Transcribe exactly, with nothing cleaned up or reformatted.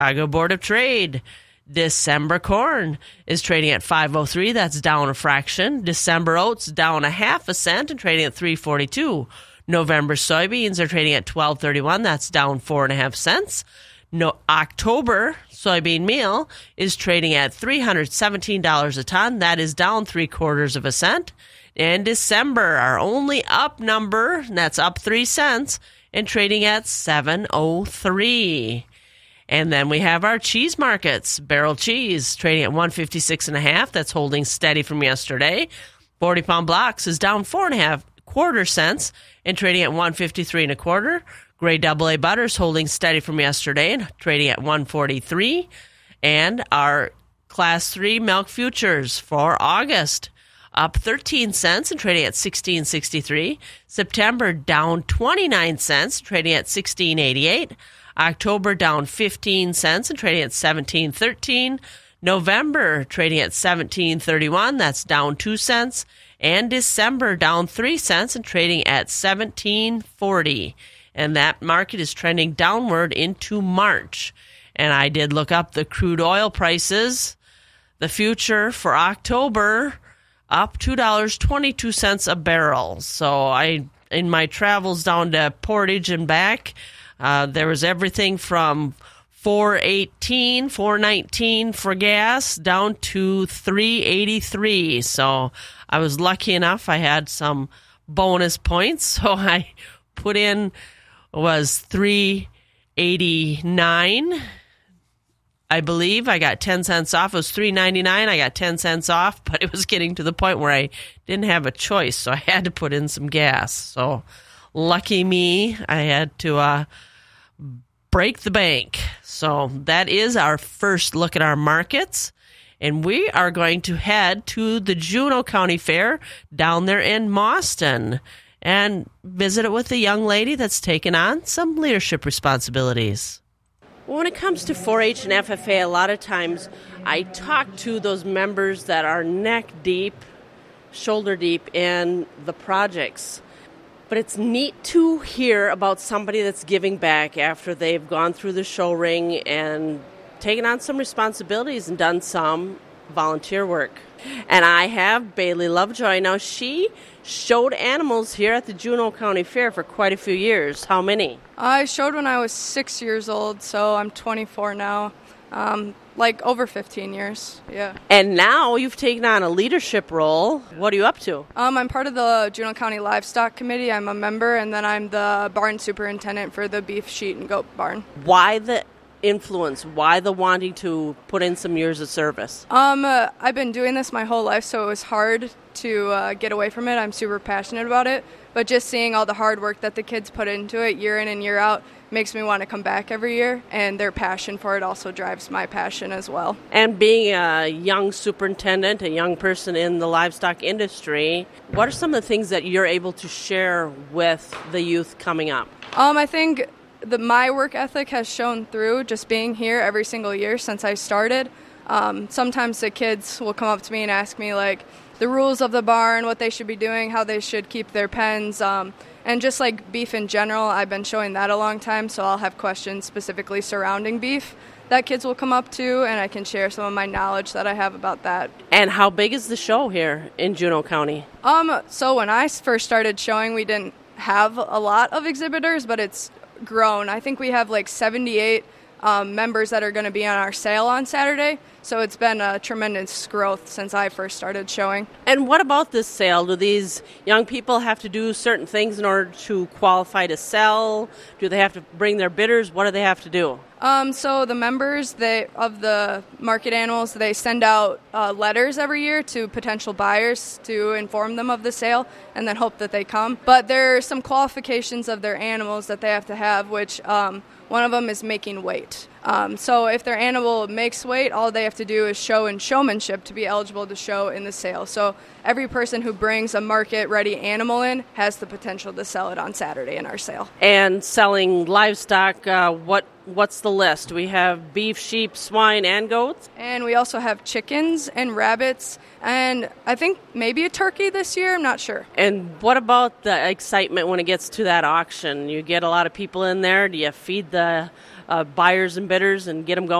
Chicago Board of Trade. December corn is trading at five oh three. That's down a fraction. December oats down a half a cent and trading at three forty-two. November soybeans are trading at twelve thirty-one. That's down four and a half cents. No, October soybean meal is trading at three hundred seventeen dollars a ton. That is down three quarters of a cent. And December, our only up number, that's up three cents and trading at seven oh three. And then we have our cheese markets. Barrel cheese trading at one fifty-six and a half. That's holding steady from yesterday. forty pound blocks is down four and a half quarter cents and trading at one fifty-three and a quarter. Grade double A butters holding steady from yesterday and trading at one forty-three. And our class three milk futures for August up thirteen cents and trading at sixteen sixty-three. September down twenty-nine cents, trading at sixteen eighty-eight. October down fifteen cents and trading at seventeen thirteen. November trading at seventeen thirty-one. That's down two cents. And December down three cents and trading at seventeen forty. And that market is trending downward into March. And I did look up the crude oil prices. The future for October up two dollars and twenty-two cents a barrel. So I, in my travels down to Portage and back, Uh, there was everything from four eighteen, four nineteen for gas down to three eighty-three. So I was lucky enough. I had some bonus points. So I put in was three eighty-nine. I believe I got ten cents off. It was three ninety-nine. I got ten cents off, but it was getting to the point where I didn't have a choice. So I had to put in some gas. So lucky me, I had to uh, break the bank. So that is our first look at our markets. And we are going to head to the Juneau County Fair down there in Mauston and visit it with a young lady that's taken on some leadership responsibilities. When it comes to four H and F F A, a lot of times I talk to those members that are neck deep, shoulder deep in the projects. But it's neat to hear about somebody that's giving back after they've gone through the show ring and taken on some responsibilities and done some volunteer work. And I have Bailey Lovejoy. Now, she showed animals here at the Juneau County Fair for quite a few years. How many? I showed when I was six years old, so I'm twenty-four now. Um, like over fifteen years, yeah. And now you've taken on a leadership role. What are you up to? Um, I'm part of the Juneau County Livestock Committee. I'm a member, and then I'm the barn superintendent for the beef, sheep, and goat barn. Why the influence? Why the wanting to put in some years of service? Um, uh, I've been doing this my whole life, so it was hard to uh, get away from it. I'm super passionate about it, but just seeing all the hard work that the kids put into it year in and year out makes me want to come back every year, and their passion for it also drives my passion as well. And being a young superintendent, a young person in the livestock industry, what are some of the things that you're able to share with the youth coming up? Um, I think the, my work ethic has shown through just being here every single year since I started. Um, sometimes the kids will come up to me and ask me, like, the rules of the barn, what they should be doing, how they should keep their pens, um, and just like beef in general. I've been showing that a long time, so I'll have questions specifically surrounding beef that kids will come up to, and I can share some of my knowledge that I have about that. And how big is the show here in Juneau County? Um, so when I first started showing, we didn't have a lot of exhibitors, but it's grown. I think we have like seventy-eight um, members that are going to be on our sale on Saturday. So it's been a tremendous growth since I first started showing. And what about this sale? Do these young people have to do certain things in order to qualify to sell? Do they have to bring their bidders? What do they have to do? Um, so the members they, of the market animals, they send out uh, letters every year to potential buyers to inform them of the sale and then hope that they come. But there are some qualifications of their animals that they have to have, which um, one of them is making weight. Um, so if their animal makes weight, all they have to do is show in showmanship to be eligible to show in the sale. So every person who brings a market-ready animal in has the potential to sell it on Saturday in our sale. And selling livestock, uh, what what's the list? We have beef, sheep, swine, and goats? And we also have chickens and rabbits, and I think maybe a turkey this year. I'm not sure. And what about the excitement when it gets to that auction? You get a lot of people in there. Do you feed the uh, buyers and bidders and get them going.